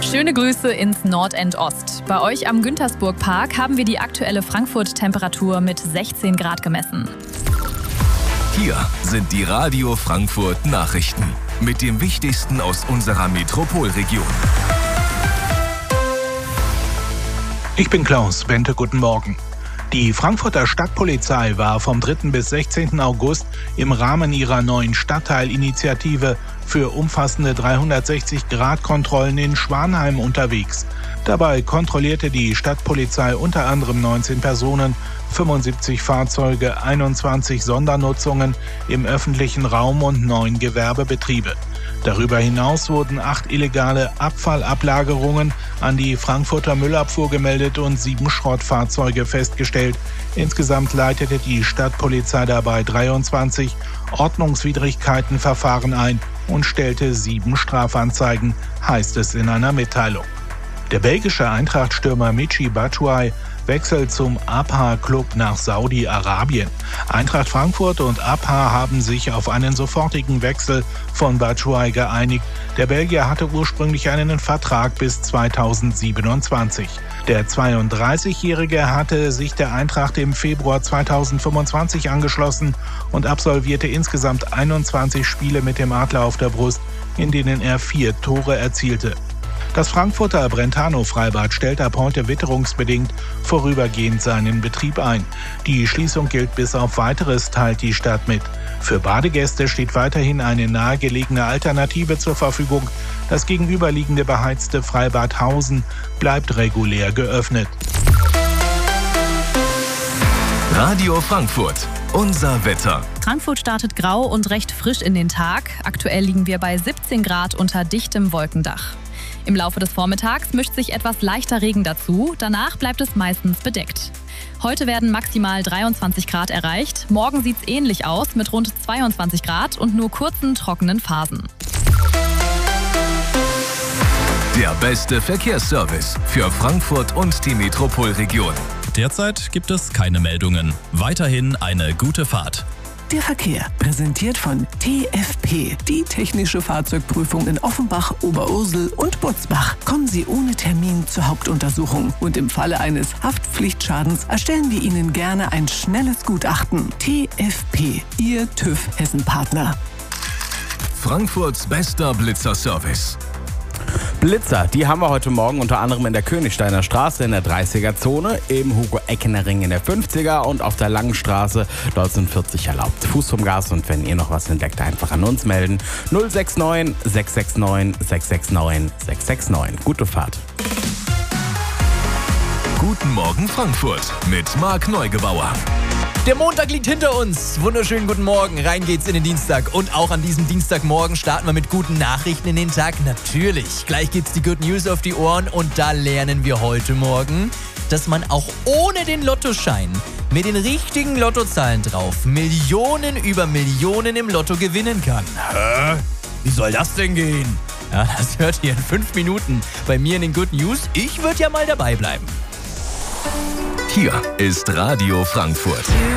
Schöne Grüße ins Nordend-Ost. Bei euch am Güntersburg-Park haben wir die aktuelle Frankfurt-Temperatur mit 16 Grad gemessen. Hier sind die Radio Frankfurt Nachrichten mit dem Wichtigsten aus unserer Metropolregion. Ich bin Klaus Bente, guten Morgen. Die Frankfurter Stadtpolizei war vom 3. bis 16. August im Rahmen ihrer neuen Stadtteilinitiative für umfassende 360-Grad-Kontrollen in Schwanheim unterwegs. Dabei kontrollierte die Stadtpolizei unter anderem 19 Personen, 75 Fahrzeuge, 21 Sondernutzungen im öffentlichen Raum und 9 Gewerbebetriebe. Darüber hinaus wurden 8 illegale Abfallablagerungen an die Frankfurter Müllabfuhr gemeldet und 7 Schrottfahrzeuge festgestellt. Insgesamt leitete die Stadtpolizei dabei 23 Ordnungswidrigkeitenverfahren ein und stellte 7 Strafanzeigen, heißt es in einer Mitteilung. Der belgische Eintracht-Stürmer Michy Batshuayi wechselt zum APA-Club nach Saudi-Arabien. Eintracht Frankfurt und APA haben sich auf einen sofortigen Wechsel von Batshuayi geeinigt. Der Belgier hatte ursprünglich einen Vertrag bis 2027. Der 32-Jährige hatte sich der Eintracht im Februar 2025 angeschlossen und absolvierte insgesamt 21 Spiele mit dem Adler auf der Brust, in denen er 4 Tore erzielte. Das Frankfurter Brentano-Freibad stellt ab heute witterungsbedingt vorübergehend seinen Betrieb ein. Die Schließung gilt bis auf Weiteres, teilt die Stadt mit. Für Badegäste steht weiterhin eine nahegelegene Alternative zur Verfügung. Das gegenüberliegende beheizte Freibad Hausen bleibt regulär geöffnet. Radio Frankfurt, unser Wetter. Frankfurt startet grau und recht frisch in den Tag. Aktuell liegen wir bei 17 Grad unter dichtem Wolkendach. Im Laufe des Vormittags mischt sich etwas leichter Regen dazu, danach bleibt es meistens bedeckt. Heute werden maximal 23 Grad erreicht, morgen sieht es ähnlich aus mit rund 22 Grad und nur kurzen trockenen Phasen. Der beste Verkehrsservice für Frankfurt und die Metropolregion. Derzeit gibt es keine Meldungen. Weiterhin eine gute Fahrt. Der Verkehr, präsentiert von TFP, die technische Fahrzeugprüfung in Offenbach, Oberursel und Butzbach. Kommen Sie ohne Termin zur Hauptuntersuchung und im Falle eines Haftpflichtschadens erstellen wir Ihnen gerne ein schnelles Gutachten. TFP, Ihr TÜV Hessen-Partner. Frankfurts bester Blitzer-Service. Blitzer, die haben wir heute Morgen unter anderem in der Königsteiner Straße in der 30er-Zone, im Hugo-Eckener-Ring in der 50er und auf der Langen Straße, dort sind 40 erlaubt. Fuß vom Gas und wenn ihr noch was entdeckt, einfach an uns melden. 069 669 669 669. Gute Fahrt. Guten Morgen Frankfurt mit Marc Neugebauer. Der Montag liegt hinter uns. Wunderschönen guten Morgen. Rein geht's in den Dienstag. Und auch an diesem Dienstagmorgen starten wir mit guten Nachrichten in den Tag. Natürlich. Gleich gibt's die Good News auf die Ohren. Und da lernen wir heute Morgen, dass man auch ohne den Lottoschein mit den richtigen Lottozahlen drauf Millionen über Millionen im Lotto gewinnen kann. Hä? Wie soll das denn gehen? Ja, das hört ihr in 5 Minuten bei mir in den Good News. Ich würde ja mal dabei bleiben. Hier ist Radio Frankfurt.